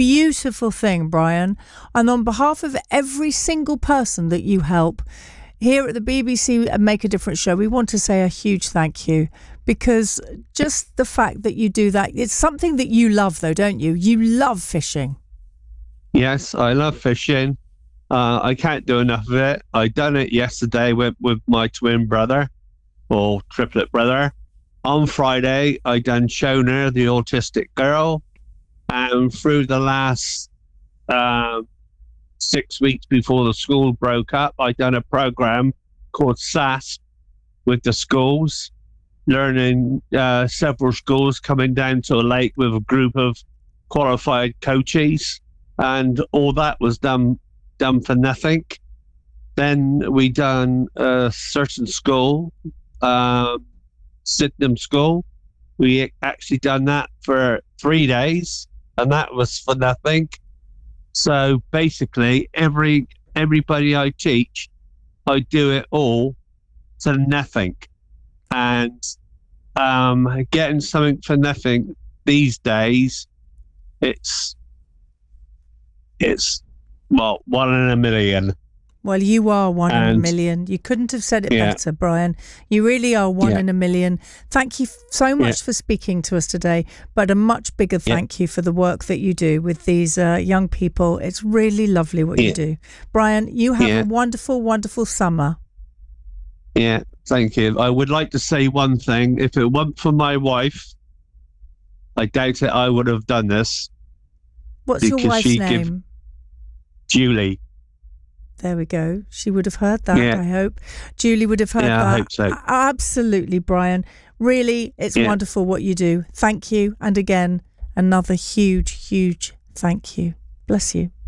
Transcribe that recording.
beautiful thing, Brian. And on behalf of every single person that you help here at the BBC and Make a Difference show, we want to say a huge thank you, because just the fact that you do that, it's something that you love though, don't you? You love fishing. Yes, I love fishing. I can't do enough of it. I done it yesterday with my twin brother, or triplet brother. On Friday, I done Shona, the autistic girl. And through the last 6 weeks before the school broke up, I done a program called SASP with the schools, learning several schools, coming down to a lake with a group of qualified coaches. And all that was done for nothing. Then we done a certain school, Sydenham School. We actually done that for 3 days, and that was for nothing. So basically, everybody I teach, I do it all to nothing. And getting something for nothing these days, it's well, 1 in a million. Well, you are one in a million. You couldn't have said it better, Brian. You really are one in a million. Thank you so much for speaking to us today, but a much bigger thank you for the work that you do with these young people. It's really lovely what you do. Brian, you have a wonderful, wonderful summer. Yeah, thank you. I would like to say one thing. If it weren't for my wife, I doubt it I would have done this. What's your wife's name? Julie. There we go. She would have heard that, I hope. Julie would have heard that. I hope so. Absolutely, Brian. Really, it's wonderful what you do. Thank you. And again, another huge, huge thank you. Bless you.